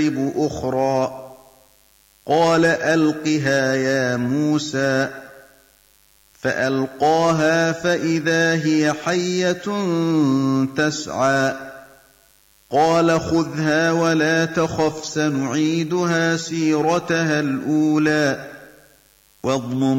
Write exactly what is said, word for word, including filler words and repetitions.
أخرى قال ألقها يا موسى فألقاها فإذا هي حية تسعى قال خذها ولا تخف سنعيدها سيرتها الأولى واضمم